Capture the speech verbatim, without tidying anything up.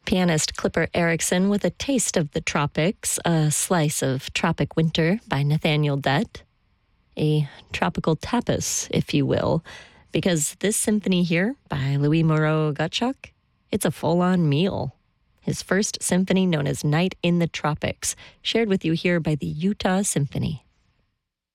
Pianist Clipper Erickson with a taste of the tropics, a slice of Tropic Winter by Nathaniel Dett. A tropical tapas, if you will, because this symphony here by Louis Moreau Gottschalk, it's a full-on meal. His first symphony known as Night in the Tropics, shared with you here by the Utah Symphony.